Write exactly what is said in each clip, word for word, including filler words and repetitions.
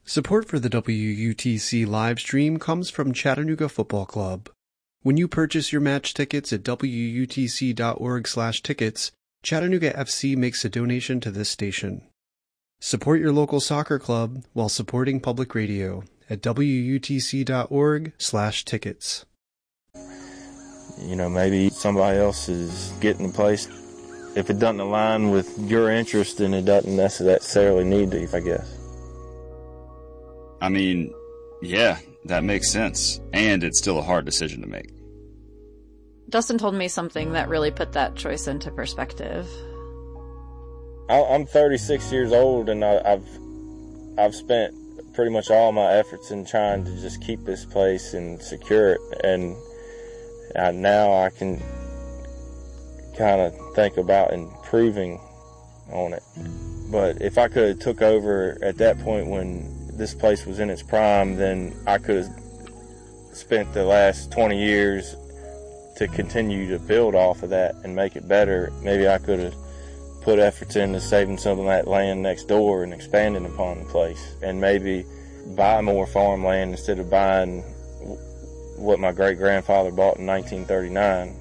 Support for the W U T C live stream comes from Chattanooga Football Club. When you purchase your match tickets at W U T C dot org slash tickets, Chattanooga F C makes a donation to this station. Support your local soccer club while supporting public radio at W U T C dot org slash tickets. You know, maybe somebody else is getting the place. If it doesn't align with your interest, then it doesn't necessarily need to, I guess. I mean, yeah, that makes sense. And it's still a hard decision to make. Dustin told me something that really put that choice into perspective. I'm thirty-six years old, and I've I've spent pretty much all my efforts in trying to just keep this place and secure it. And I, now I can kind of think about improving on it. But if I could have took over at that point when this place was in its prime, then I could have spent the last twenty years to continue to build off of that and make it better. Maybe I could have put efforts into saving some of that land next door and expanding upon the place, and maybe buy more farmland instead of buying what my great-grandfather bought in nineteen thirty-nine.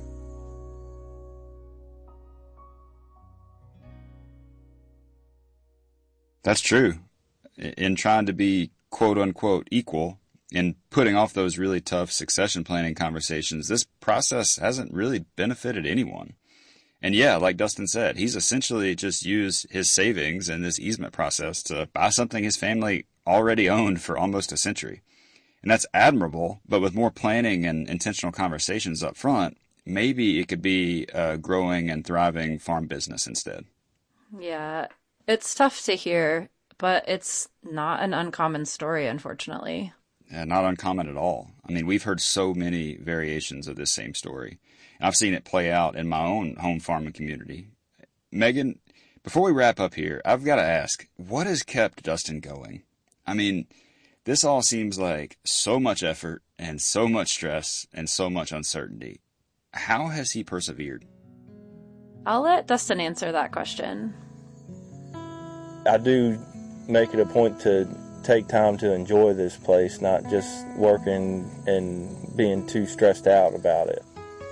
That's true. In trying to be quote-unquote equal, in putting off those really tough succession planning conversations, this process hasn't really benefited anyone. And yeah, like Dustin said, he's essentially just used his savings in this easement process to buy something his family already owned for almost a century. And that's admirable, but with more planning and intentional conversations up front, maybe it could be a growing and thriving farm business instead. Yeah, it's tough to hear, but it's not an uncommon story, unfortunately. Yeah, not uncommon at all. I mean, we've heard so many variations of this same story. And I've seen it play out in my own home farming community. Megan, before we wrap up here, I've got to ask, what has kept Dustin going? I mean, this all seems like so much effort and so much stress and so much uncertainty. How has he persevered? I'll let Dustin answer that question. I do make it a point to take time to enjoy this place, not just working and being too stressed out about it.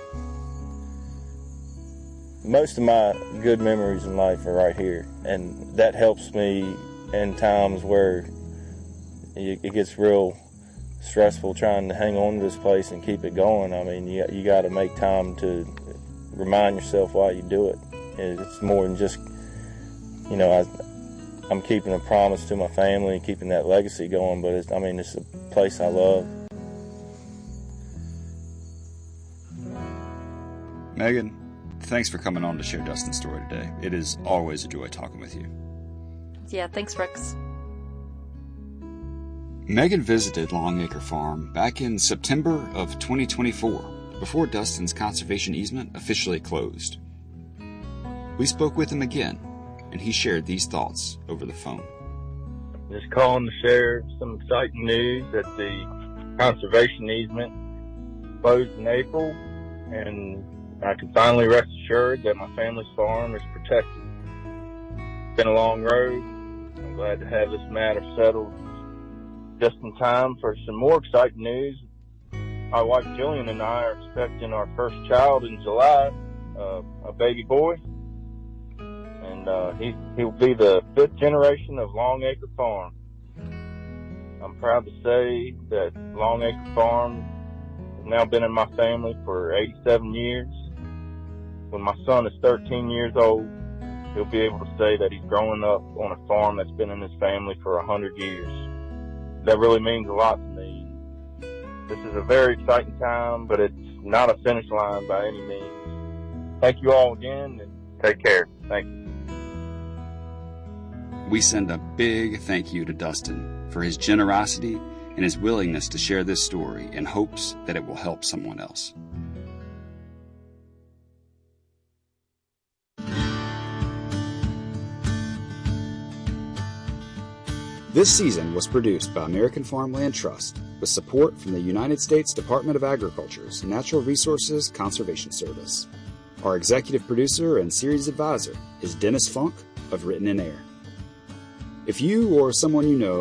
Most of my good memories in life are right here, and that helps me in times where it gets real stressful trying to hang on to this place and keep it going. I mean, you, you got to make time to remind yourself why you do it. It's more than just, you know, I, I'm keeping a promise to my family and keeping that legacy going, but it's, I mean, it's a place I love. Megan, thanks for coming on to share Dustin's story today. It is always a joy talking with you. Yeah, thanks, Brooks. Megan visited Longacre Farm back in September of twenty twenty-four, before Dustin's conservation easement officially closed. We spoke with him again, and he shared these thoughts over the phone. Just calling to share some exciting news that the conservation easement closed in April, and I can finally rest assured that my family's farm is protected. It's been a long road. I'm glad to have this matter settled just in time for some more exciting news. My wife Jillian and I are expecting our first child in July, uh, a baby boy. And uh, he, he'll be the fifth generation of Longacre Farm. I'm proud to say that Longacre Farm has now been in my family for eighty-seven years. When my son is thirteen years old, he'll be able to say that he's growing up on a farm that's been in his family for one hundred years. That really means a lot to me. This is a very exciting time, but it's not a finish line by any means. Thank you all again, and take care. Thank you. We send a big thank you to Dustin for his generosity and his willingness to share this story in hopes that it will help someone else. This season was produced by American Farmland Trust with support from the United States Department of Agriculture's Natural Resources Conservation Service. Our executive producer and series advisor is Dennis Funk of Written in Air. If you or someone you know